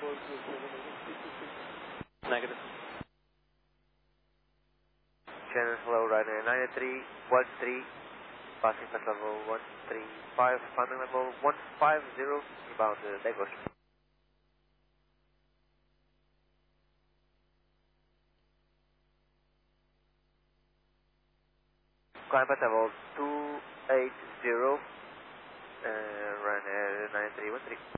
Negative. Channel hello, Ryanair 9313, passing flight level 135, landing level 150, inbound Lagos. Climb at level 280, Ryanair 9313.